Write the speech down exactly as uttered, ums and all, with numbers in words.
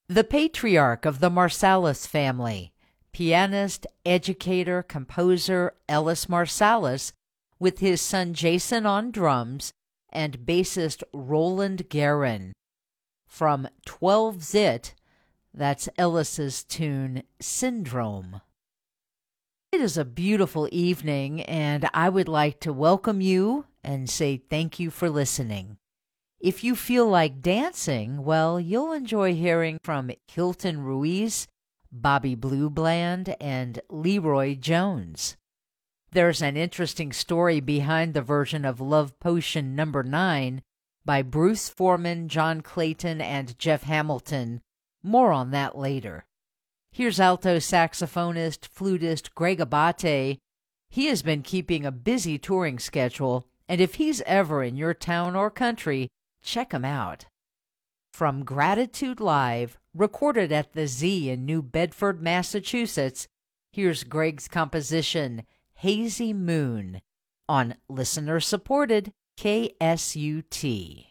The patriarch of the Marsalis family, pianist, educator, composer Ellis Marsalis, with his son Jason on drums, and bassist Roland Guerin. From twelve Zit, that's Ellis's tune Syndrome. It is a beautiful evening, and I would like to welcome you and say thank you for listening. If you feel like dancing, well, you'll enjoy hearing from Hilton Ruiz, Bobby Blue Bland, and Leroy Jones. There's an interesting story behind the version of Love Potion number nine by Bruce Foreman, John Clayton, and Jeff Hamilton. More on that later. Here's alto saxophonist, flutist Greg Abate. He has been keeping a busy touring schedule, and if he's ever in your town or country, check him out. From Gratitude Live, recorded at the Z in New Bedford, Massachusetts, here's Greg's composition, Hazy Moon, on listener-supported K S U T.